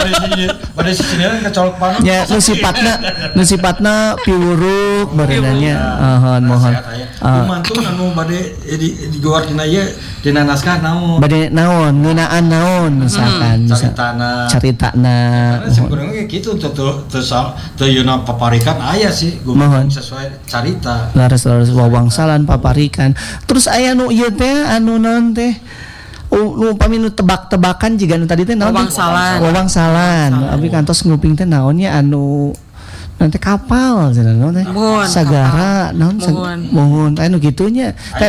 pada sini kecolok panon. Ya, nu sifatna piwuruk badannya. Mohon. Mantung anu bade di luar dina ieu dina naskah naon? Bade naon, ngeunaan naon misalkan caritana. Karena sebenarnya gitu teu yeuna paparikan aya sih mohon sesuai carita. Laras wawangsalan paparikan. Terus aya nu ieu teh anu naon teh? Nu upami nu tebak-tebakan jiga nu tadi teh naon? Wawangsalan. Abi kantos nguping teh naonnya anu nanti kapal cenah naon teh? Sagara naon? Mohon. Aya nu kitunya. Teh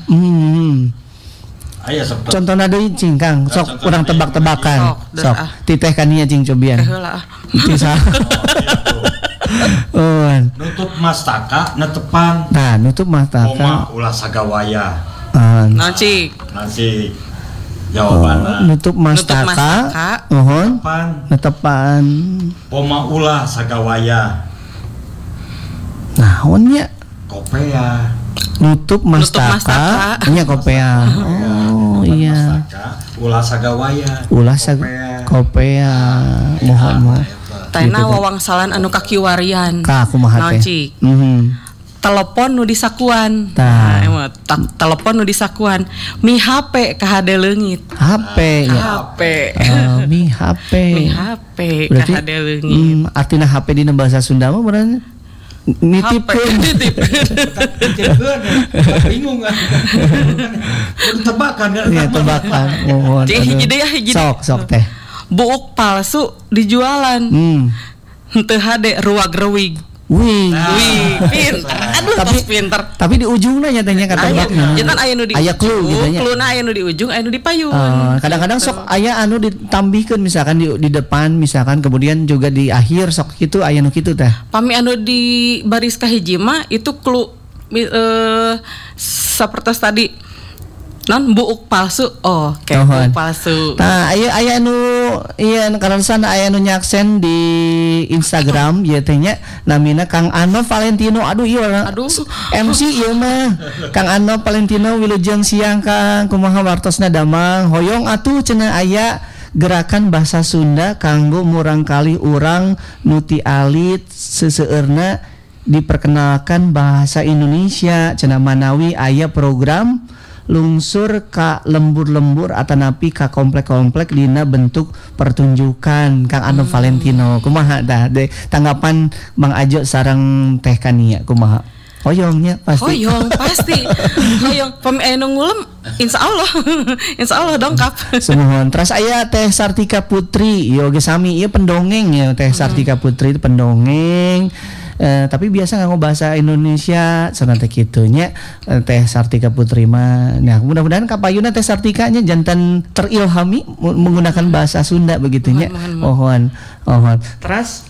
Aya sok. Contohna deui cing Kang, sok urang tebak-tebakan. Sok. Titeh kan ieu cing cobian. Heula. Bisa. Nutup mastaka netepan. Nah, nutup mastaka. Koma ulah sagawaya. Nacik. Jawabanna. Nutup mastaka. Mohon. Netepan. Koma ulah sagawaya. Naon nya? Kopea. Nutup mastaka. Nya kopea. Oh iya. Ulah sagawaya. Kopea. Mohon. Tena wawangsalan anu kakiwarian. Ka kumaha teh? Telepon nu disakuan. Telepon nu disakuan. Mi HP ka hade leungit. HP. Mi HP ka hade leungit. Artina HP dina bahasa Sunda mah berarti nitipkeun. Bingung kan. Tebakan kan. Iya, tebakan. Mohon. Sok teh. Buuk palsu dijualan. Henteu hade ruwag-reuwig. Wih, pintar. Aduh, pintar. Tapi di ujungna nya tanya katanya. Jangan aya nu di aya clue gitu nya. Cluena aya nu di ujung, aya nu di payun. Kadang-kadang sok aya anu ditambihkeun misalkan di depan misalkan kemudian juga di akhir sok kitu aya nu kitu teh. Pami anu di baris kahiji mah itu clue sapertos tadi non buuk palsu. Buuk palsu. Nah, aya anu ieu karena sana aya anu nyaksen di Instagram ieu teh nya namina Kang Ano Valentino. Aduh MC ieu mah. Kang Ano Valentino wilujeng siang Kang. Kumaha wartosna damang? Hoyong atuh cenah aya gerakan bahasa Sunda kanggo murangkalih urang nuti alit seseueurna diperkenalkan bahasa Indonesia cenah manawi aya program lungsur ka lembur-lembur atanapi ka komplek-komplek dina bentuk pertunjukan Kang Ano Valentino. Kumaha dah tanggapan Mang Ajo sareng Teh Kania kumaha? Hoyongnya pasti. Hoyong pemain ngulem insyaallah dongkap. Semohon. Terus aya Teh Sartika Putri, ieu ge sami ieu pendongeng ya Teh Sartika Putri itu pendongeng. Tapi biasa nganggo bahasa Indonesia sanata kitu nya Teh Sartika Putri mah. Nah, mudah-mudahan kapayuna Teh Sartika nya jantan terilhami menggunakan bahasa Sunda begitu nya. Mohon. Terus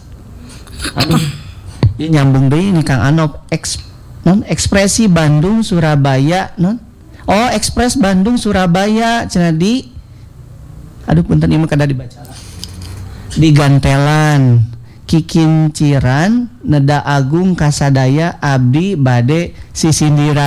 nyambung deui ini Kang Anop ekspresi Bandung Surabaya Ekspres Bandung Surabaya cenah di punten ieu mah kada dibaca. Di gantelan kikinciran neda agung kasadaya abdi bade sisindiran.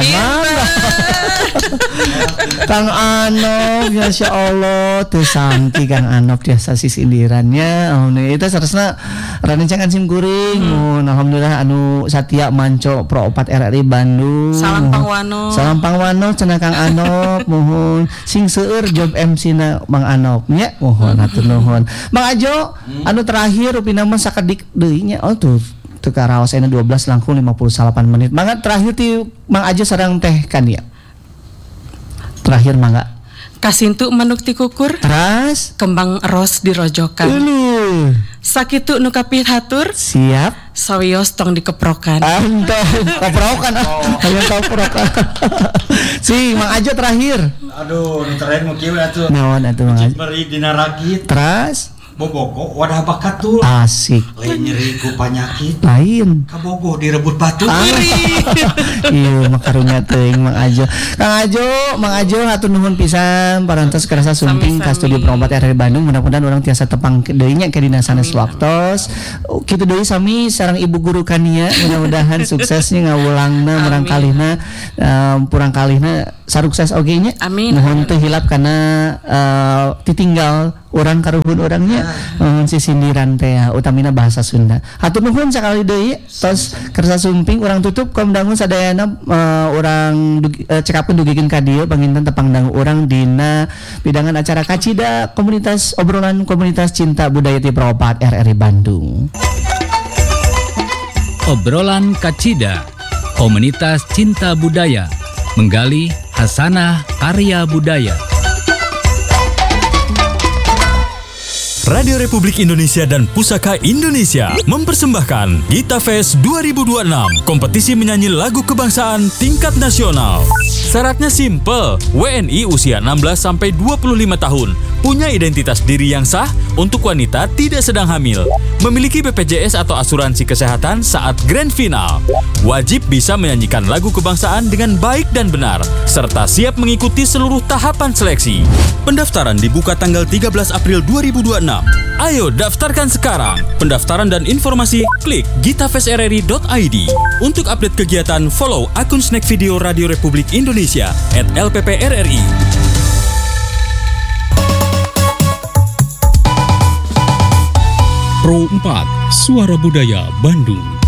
Kang Anop Masya Allah teu sangki Kang Anop tiasa sisindirannya. Itu saresna rancangan sim kuring. Alhamdulillah anu satia manco Pro 4 RRI Bandung. Salam pangwano cenah Kang Anop. Mohon sing seueur job MC-na Mang Anop nya. Mohon hatur nuhun. Mang Ajo anu terakhir upina mah sakedik deui nya. Tuh karaos ena 12 langkung 58 menit. Mangga terakhir ti Mang Ajo sareng Teh Kania. Terakhir mangga. Kasintu manuk ti kukur. Terus kembang ros dirojokan. Sakitu nu kapihatur. Siap. Sawios tong dikeprokan. Keprokan. Hayang keprokan. Si Mang Ajo terakhir. Aduh, nu terakhir nu kieu atuh. Naon atuh Mang Ajo? Meri dina rakit. Terus Boboko wadah bakatul. Asik. Lain nyeri ku panyakit. Lain. Kabogoh direbut batu. Iya makarunya teuing Mang Ajo. Mang Ajo hatur nuhun pisan parantos kerasa sumping ka studio Pro 4 RRI Bandung. Mudah-mudahan urang tiasa tepang deui nya ke dina sanes waktos. Kitu deui sami sareng Ibu Guru Kania. Mudah-mudahan suksesnya ngawulangna murang kalihna sarukses oge nya. Amin. Mohon teu hilap karena ditinggal orang karuhun orangnya si sindiran teh utamina bahasa Sunda. Hatur nuhun sakali deui tos kersa sumping urang tutup kom dangun sadayana urang cekapeun dugikeun ka dieu panginten tepang dangu urang dina bidangan acara Kacida komunitas obrolan komunitas cinta budaya ti Propat RRI Bandung. Obrolan Kacida, komunitas cinta budaya, menggali hasanah karya budaya. Radio Republik Indonesia dan Pusaka Indonesia mempersembahkan Gita Fest 2026, kompetisi menyanyi lagu kebangsaan tingkat nasional. Syaratnya simple, WNI usia 16-25 tahun, punya identitas diri yang sah, untuk wanita tidak sedang hamil, memiliki BPJS atau asuransi kesehatan saat grand final, wajib bisa menyanyikan lagu kebangsaan dengan baik dan benar, serta siap mengikuti seluruh tahapan seleksi. Pendaftaran dibuka tanggal 13 April 2026. Ayo daftarkan sekarang. Pendaftaran dan informasi klik gitafestrri.id. Untuk update kegiatan follow akun Snack Video Radio Republik Indonesia @LPPRRI. Pro 4 Suara Budaya Bandung.